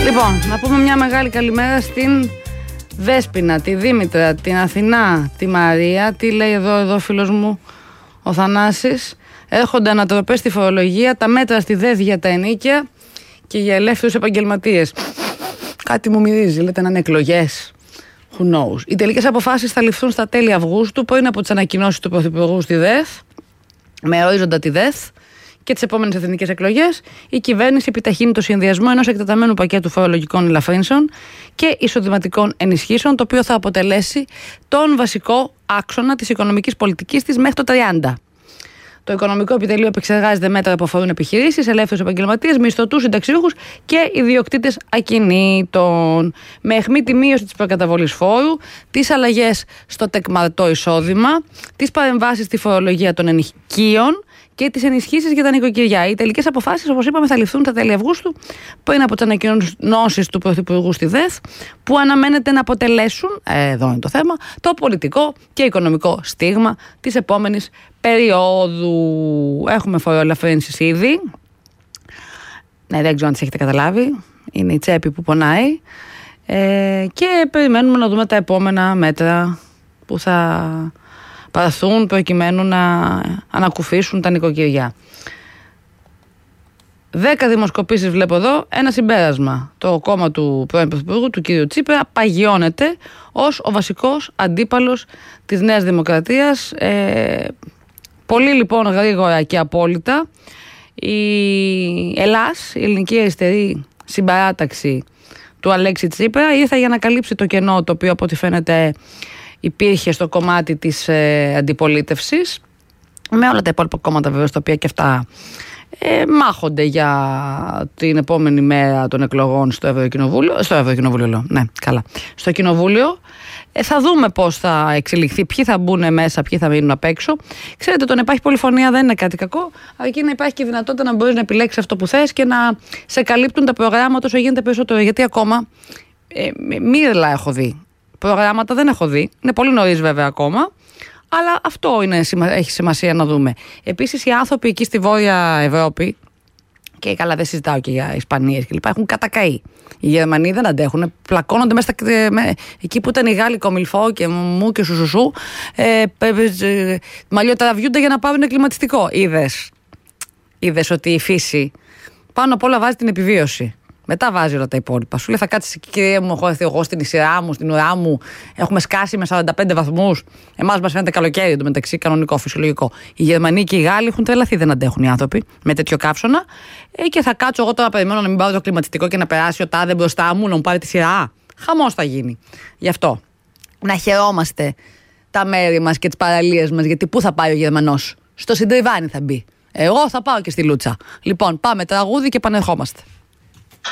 Λοιπόν, να πούμε μια μεγάλη καλημέρα στην Δέσποινα, τη Δήμητρα, την Αθηνά, τη Μαρία. Τι λέει εδώ φίλος μου ο Θανάσης? Έρχονται ανατροπές στη φορολογία, τα μέτρα στη ΔΕΔ για τα ενίκια και για ελεύθερους επαγγελματίες. Κάτι μου μυρίζει, λέτε να είναι εκλογές. Who knows. Οι τελικές αποφάσεις θα ληφθούν στα τέλη Αυγούστου, πριν από τις ανακοινώσεις του Πρωθυπουργού στη ΔΕΔ, με ορίζοντα τη ΔΕΔ και τις επόμενες εθνικές εκλογές. Η κυβέρνηση επιταχύνει το συνδυασμό ενός εκτεταμένου πακέτου φορολογικών ελαφρύνσεων και εισοδηματικών ενισχύσεων, το οποίο θα αποτελέσει τον βασικό άξονα της οικονομικής πολιτικής της μέχρι το 30. Το Οικονομικό Επιτελείο επεξεργάζεται μέτρα που αφορούν επιχειρήσεις, ελεύθερους επαγγελματίες, μισθωτούς, συνταξιούχους και ιδιοκτήτες ακινήτων. Με αιχμή τη μείωση της προκαταβολής φόρου, τις αλλαγές στο τεκμαρτό εισόδημα, τις παρεμβάσεις στη φορολογία των ενοικίων και τις ενισχύσεις για τα νοικοκυριά. Οι τελικές αποφάσεις, όπως είπαμε, θα ληφθούν τα τέλη Αυγούστου, πριν από τις ανακοινώσεις του Πρωθυπουργού στη ΔΕΘ, που αναμένεται να αποτελέσουν, εδώ είναι το θέμα, το πολιτικό και οικονομικό στίγμα της επόμενης περίοδου. Έχουμε φοροελαφρύνσεις ήδη. Ναι, δεν ξέρω αν τις έχετε καταλάβει. Είναι η τσέπη που πονάει. Και περιμένουμε να δούμε τα επόμενα μέτρα που θα παραθούν προκειμένου να ανακουφίσουν τα νοικοκυριά. 10 δημοσκοπήσεις βλέπω εδώ, ένα συμπέρασμα. Το κόμμα του πρώην Πρωθυπουργού, του κ. Τσίπρα, παγιώνεται ως ο βασικός αντίπαλος της Νέας Δημοκρατίας. Πολύ λοιπόν γρήγορα και απόλυτα η ΕΛΑΣ, η Ελληνική Αριστερή Συμπαράταξη του Αλέξη Τσίπρα, ήρθε για να καλύψει το κενό το οποίο από ό,τι φαίνεται υπήρχε στο κομμάτι της αντιπολίτευσης, με όλα τα υπόλοιπα κόμματα βέβαια, τα οποία και αυτά μάχονται για την επόμενη μέρα των εκλογών στο Ευρωκοινοβούλιο. Στο Κοινοβούλιο. Θα δούμε πώς θα εξελιχθεί, ποιοι θα μπουν μέσα, ποιοι θα μείνουν απ' έξω. Ξέρετε, το να υπάρχει πολυφωνία δεν είναι κάτι κακό, αρκεί να υπάρχει και η δυνατότητα να μπορείς να επιλέξεις αυτό που θες και να σε καλύπτουν τα προγράμματα όσο γίνεται περισσότερο. Γιατί ακόμα μύρλα έχω δει. Προγράμματα δεν έχω δει. Είναι πολύ νωρίς βέβαια ακόμα. Αλλά αυτό έχει σημασία να δούμε. Επίσης, οι άνθρωποι εκεί στη Βόρεια Ευρώπη, και καλά δεν συζητάω και για Ισπανίες κλπ., έχουν κατακαεί. Οι Γερμανοί δεν αντέχουν. Πλακώνονται μέσα εκεί που ήταν οι Γάλλοι κομιλφό και μου και σουσουσού. Μαλλιοτραβιούνται για να πάρουν κλιματιστικό. Είδες ότι η φύση πάνω απ' όλα βάζει την επιβίωση. Μετά βάζει όλα τα υπόλοιπα. Σου λέει, θα κάτσεις εκεί, κυρία μου, έχω έρθει εγώ στην σειρά μου, στην ουρά μου. Έχουμε σκάσει με 45 βαθμούς. Εμάς μας φαίνεται καλοκαίρι εντωμεταξύ, κανονικό, φυσιολογικό. Οι Γερμανοί και οι Γάλλοι έχουν τρελαθεί, δεν αντέχουν οι άνθρωποι με τέτοιο καύσωνα. Και θα κάτσω εγώ τώρα, περιμένω να μην πάρω το κλιματιστικό και να περάσει ο τάδε μπροστά μου, να μου πάρει τη σειρά. Χαμός θα γίνει. Γι' αυτό να χαιρόμαστε τα μέρη μας και τις παραλίες μας, γιατί πού θα πάει ο Γερμανός? Στο Συντριβάνι θα μπει. Εγώ θα πάω και στη Λούτσα. Λοιπόν, πάμε τραγούδι και επανερχόμαστε.